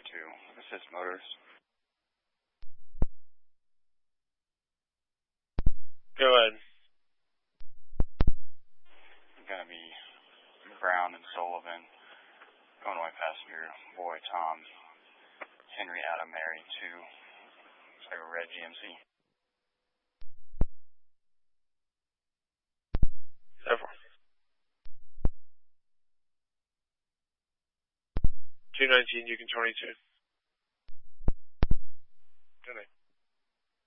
to Assist Motors. Go ahead. Going to be Brown and Sullivan. Illinois passenger, boy Tom, Henry Adam Mary 2. Looks like a red GMC. 219, Yukon 22.